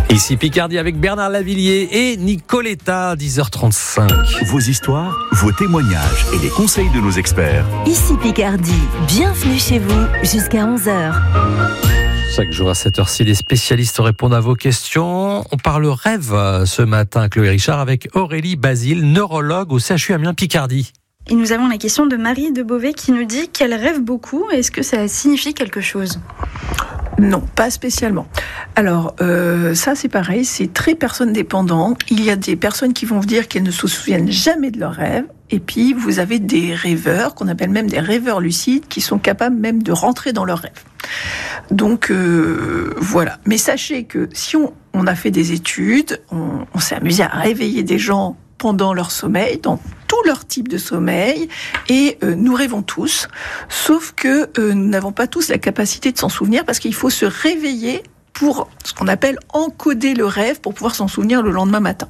Ici Picardie avec Bernard Lavillier et Nicoletta, 10h35. Vos histoires, vos témoignages et les conseils de nos experts. Ici Picardie, bienvenue chez vous jusqu'à 11h. Chaque jour à cette heure-ci, les spécialistes répondent à vos questions. On parle rêve ce matin, Chloé Richard, avec Aurélie Basile, neurologue au CHU Amiens-Picardie. Et nous avons la question de Marie de Beauvais qui nous dit qu'elle rêve beaucoup. Est-ce que ça signifie quelque chose ? Non, pas spécialement. Alors, ça c'est pareil, c'est très personne dépendant. Il y a des personnes qui vont vous dire qu'elles ne se souviennent jamais de leurs rêves. Et puis, vous avez des rêveurs, qu'on appelle même des rêveurs lucides, qui sont capables même de rentrer dans leurs rêves. Donc, voilà. Mais sachez que si on a fait des études, on s'est amusé à réveiller des gens pendant leur sommeil, dans tout leur type de sommeil, et nous rêvons tous, sauf que nous n'avons pas tous la capacité de s'en souvenir, parce qu'il faut se réveiller pour ce qu'on appelle encoder le rêve, pour pouvoir s'en souvenir le lendemain matin.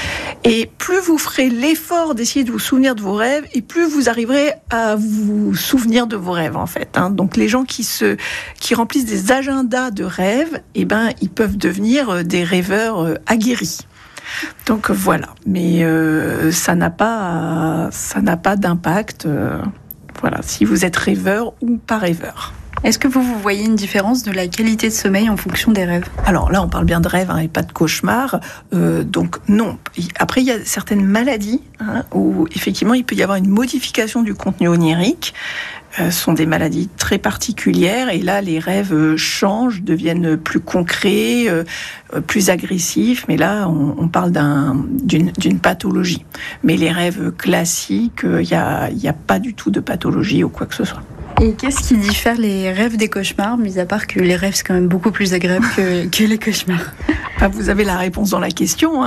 Et plus vous ferez l'effort d'essayer de vous souvenir de vos rêves, et plus vous arriverez à vous souvenir de vos rêves, en fait. Donc les gens qui remplissent des agendas de rêves, ils peuvent devenir des rêveurs aguerris. Donc voilà, mais ça n'a pas d'impact. Voilà, si vous êtes rêveur ou pas rêveur. Est-ce que vous voyez une différence de la qualité de sommeil en fonction des rêves ? Alors là, on parle bien de rêve et pas de cauchemar. Donc non. Après, il y a certaines maladies où effectivement, il peut y avoir une modification du contenu onirique. Ce sont des maladies très particulières et là, les rêves changent, deviennent plus concrets, plus agressifs. Mais là, on parle d'une pathologie. Mais les rêves classiques, il y a pas du tout de pathologie ou quoi que ce soit. Et qu'est-ce qui diffère les rêves des cauchemars, mis à part que les rêves, c'est quand même beaucoup plus agréable que les cauchemars ? Vous avez la réponse dans la question.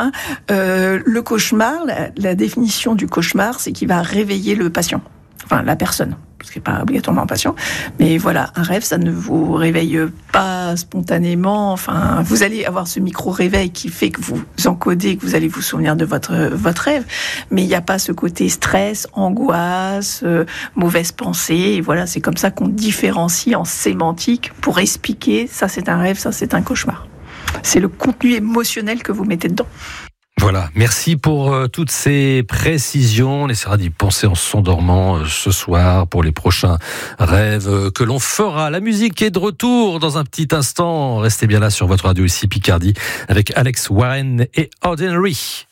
Le cauchemar, la définition du cauchemar, c'est qu'il va réveiller le patient, enfin la personne. Ce qui n'est pas obligatoirement un patient, mais voilà, un rêve, ça ne vous réveille pas spontanément. Enfin, vous allez avoir ce micro-réveil qui fait que vous encodez, que vous allez vous souvenir de votre rêve, mais il n'y a pas ce côté stress, angoisse, mauvaise pensée. Et voilà, c'est comme ça qu'on différencie en sémantique pour expliquer ça c'est un rêve, ça c'est un cauchemar. C'est le contenu émotionnel que vous mettez dedans. Voilà, merci pour toutes ces précisions. On essaiera d'y penser en s'endormant ce soir pour les prochains rêves que l'on fera. La musique est de retour dans un petit instant. Restez bien là sur votre radio ici Picardie avec Alex Warren et Ordinary.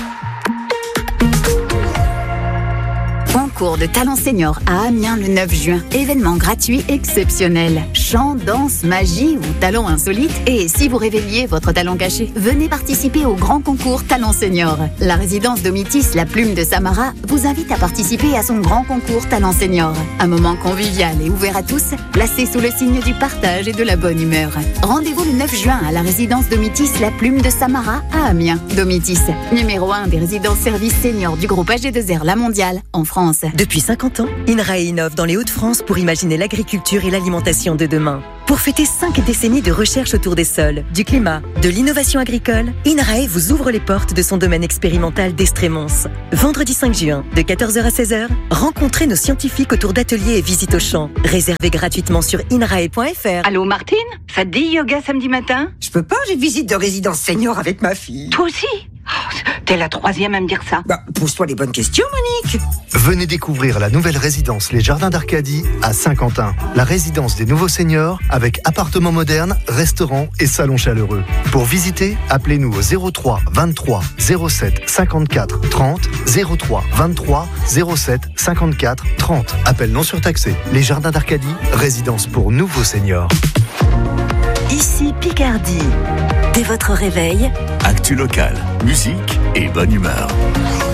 Concours de talent senior à Amiens le 9 juin. Événement gratuit exceptionnel. Chant, danse, magie ou talent insolite. Et si vous révéliez votre talent caché, venez participer au grand concours talent senior. La résidence Domitis, la plume de Samara, vous invite à participer à son grand concours talent senior. Un moment convivial et ouvert à tous, placé sous le signe du partage et de la bonne humeur. Rendez-vous le 9 juin à la résidence Domitis, la plume de Samara à Amiens. Domitis, numéro 1 des résidences services seniors du groupe AG2R La Mondiale en France. Depuis 50 ans, INRAE innove dans les Hauts-de-France pour imaginer l'agriculture et l'alimentation de demain. Pour fêter 5 décennies de recherche autour des sols, du climat, de l'innovation agricole, INRAE vous ouvre les portes de son domaine expérimental d'Estrémons. Vendredi 5 juin, de 14h à 16h, rencontrez nos scientifiques autour d'ateliers et visites au champ. Réservez gratuitement sur inrae.fr. Allô Martine, ça te dit yoga samedi matin ? Je peux pas, j'ai visite de résidence senior avec ma fille. Toi aussi ? T'es la troisième à me dire ça. Pose-toi les bonnes questions, Monique. Venez découvrir la nouvelle résidence Les Jardins d'Arcadie à Saint-Quentin. La résidence des nouveaux seniors avec appartements modernes, restaurants et salons chaleureux. Pour visiter, appelez-nous au 03 23 07 54 30 03 23 07 54 30. Appel non surtaxé. Les Jardins d'Arcadie, résidence pour nouveaux seniors. Ici Picardie. Dès votre réveil, Actu local, musique et bonne humeur.